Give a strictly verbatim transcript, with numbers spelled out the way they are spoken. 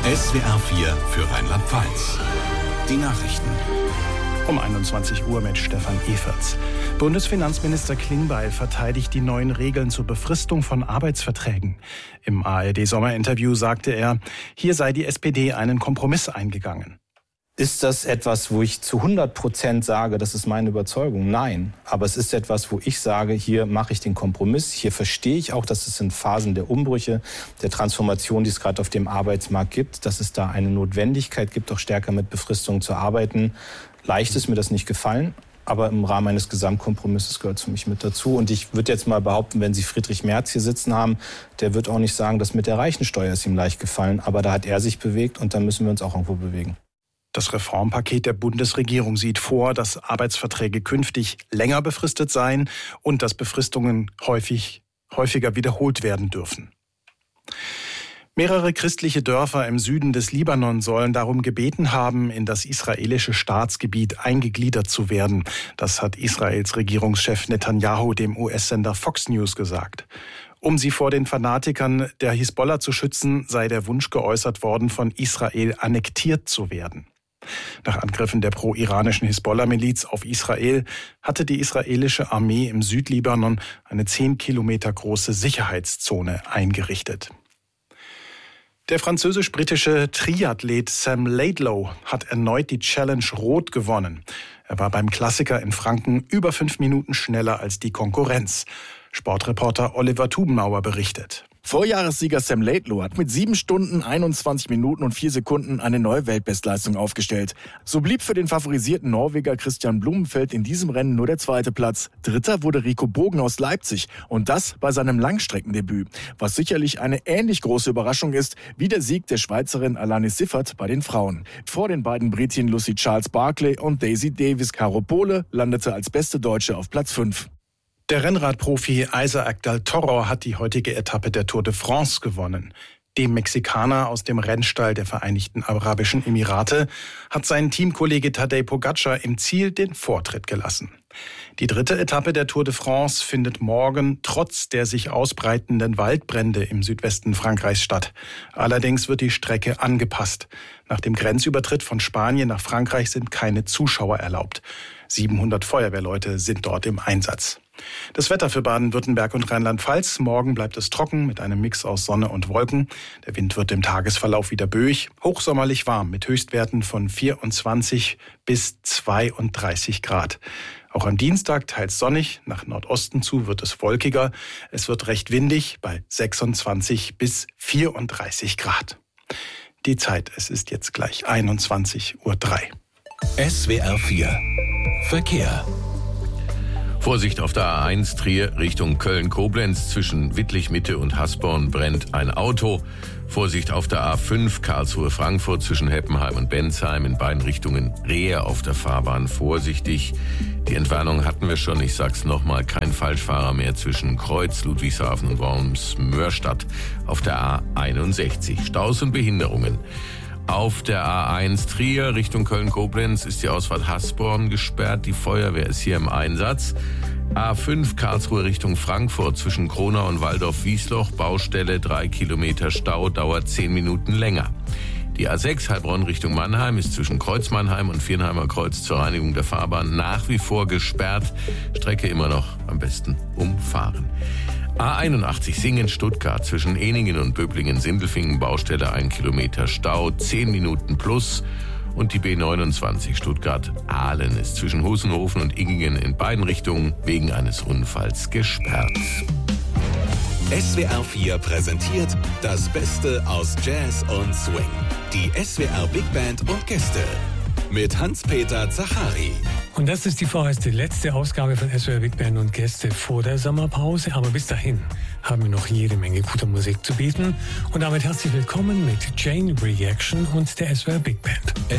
S W R vier für Rheinland-Pfalz. Die Nachrichten. Um einundzwanzig Uhr mit Stefan Everts. Bundesfinanzminister Klingbeil verteidigt die neuen Regeln zur Befristung von Arbeitsverträgen. Im A R D-Sommerinterview sagte er, hier sei die S P D einen Kompromiss eingegangen. Ist das etwas, wo ich zu hundert Prozent sage, das ist meine Überzeugung? Nein. Aber es ist etwas, wo ich sage, hier mache ich den Kompromiss. Hier verstehe ich auch, dass es in Phasen der Umbrüche, der Transformation, die es gerade auf dem Arbeitsmarkt gibt, dass es da eine Notwendigkeit gibt, auch stärker mit Befristungen zu arbeiten. Leicht ist mir das nicht gefallen, aber im Rahmen eines Gesamtkompromisses gehört es für mich mit dazu. Und ich würde jetzt mal behaupten, wenn Sie Friedrich Merz hier sitzen haben, der wird auch nicht sagen, dass mit der Reichensteuer ist ihm leicht gefallen. Aber da hat er sich bewegt und da müssen wir uns auch irgendwo bewegen. Das Reformpaket der Bundesregierung sieht vor, dass Arbeitsverträge künftig länger befristet seien und dass Befristungen häufig, häufiger wiederholt werden dürfen. Mehrere christliche Dörfer im Süden des Libanon sollen darum gebeten haben, in das israelische Staatsgebiet eingegliedert zu werden. Das hat Israels Regierungschef Netanyahu dem U S-Sender Fox News gesagt. Um sie vor den Fanatikern der Hisbollah zu schützen, sei der Wunsch geäußert worden, von Israel annektiert zu werden. Nach Angriffen der pro-iranischen Hisbollah-Miliz auf Israel hatte die israelische Armee im Südlibanon eine zehn Kilometer große Sicherheitszone eingerichtet. Der französisch-britische Triathlet Sam Laidlow hat erneut die Challenge Rot gewonnen. Er war beim Klassiker in Franken über fünf Minuten schneller als die Konkurrenz. Sportreporter Oliver Tubenauer berichtet. Vorjahressieger Sam Laidlow hat mit sieben Stunden, einundzwanzig Minuten und vier Sekunden eine neue Weltbestleistung aufgestellt. So blieb für den favorisierten Norweger Christian Blumenfeld in diesem Rennen nur der zweite Platz. Dritter wurde Rico Bogen aus Leipzig und das bei seinem Langstreckendebüt, was sicherlich eine ähnlich große Überraschung ist wie der Sieg der Schweizerin Alanis Siffert bei den Frauen. Vor den beiden Britinnen Lucy Charles Barclay und Daisy Davis Caropole landete als beste Deutsche auf Platz fünf. Der Rennradprofi Isaac del Toro hat die heutige Etappe der Tour de France gewonnen. Dem Mexikaner aus dem Rennstall der Vereinigten Arabischen Emirate hat sein Teamkollege Tadej Pogacar im Ziel den Vortritt gelassen. Die dritte Etappe der Tour de France findet morgen trotz der sich ausbreitenden Waldbrände im Südwesten Frankreichs statt. Allerdings wird die Strecke angepasst. Nach dem Grenzübertritt von Spanien nach Frankreich sind keine Zuschauer erlaubt. siebenhundert Feuerwehrleute sind dort im Einsatz. Das Wetter für Baden-Württemberg und Rheinland-Pfalz. Morgen bleibt es trocken mit einem Mix aus Sonne und Wolken. Der Wind wird im Tagesverlauf wieder böig. Hochsommerlich warm mit Höchstwerten von vierundzwanzig bis zweiunddreißig Grad. Auch am Dienstag teils sonnig. Nach Nordosten zu wird es wolkiger. Es wird recht windig bei sechsundzwanzig bis vierunddreißig Grad. Die Zeit, es ist jetzt gleich einundzwanzig Uhr drei. S W R vier Verkehr. Vorsicht auf der A eins Trier Richtung Köln-Koblenz. Zwischen Wittlich-Mitte und Hasborn brennt ein Auto. Vorsicht auf der A fünf Karlsruhe-Frankfurt zwischen Heppenheim und Bensheim. In beiden Richtungen Rehe auf der Fahrbahn. Vorsichtig. Die Entwarnung hatten wir schon. Ich sag's nochmal. Kein Falschfahrer mehr zwischen Kreuz, Ludwigshafen und Worms-Mörstadt auf der A einundsechzig. Staus und Behinderungen. Auf der A eins Trier Richtung Köln-Koblenz ist die Ausfahrt Hasborn gesperrt. Die Feuerwehr ist hier im Einsatz. A fünf Karlsruhe Richtung Frankfurt zwischen Kronau und Waldorf-Wiesloch. Baustelle, drei Kilometer Stau, dauert zehn Minuten länger. Die A sechs Heilbronn Richtung Mannheim ist zwischen Kreuz Mannheim und Viernheimer Kreuz zur Reinigung der Fahrbahn nach wie vor gesperrt. Strecke immer noch am besten umfahren. A einundachtzig Singen-Stuttgart zwischen Eningen und Böblingen-Sindelfingen. Baustelle, ein Kilometer Stau, zehn Minuten plus. Und die B neunundzwanzig Stuttgart-Ahlen ist zwischen Husenhofen und Ingingen in beiden Richtungen wegen eines Unfalls gesperrt. S W R vier präsentiert das Beste aus Jazz und Swing. Die S W R Big Band und Gäste mit Hans-Peter Zachari. Und das ist die vorerst letzte Ausgabe von S W R Big Band und Gäste vor der Sommerpause. Aber bis dahin haben wir noch jede Menge guter Musik zu bieten. Und damit herzlich willkommen mit Chain Reaction und der S W R Big Band.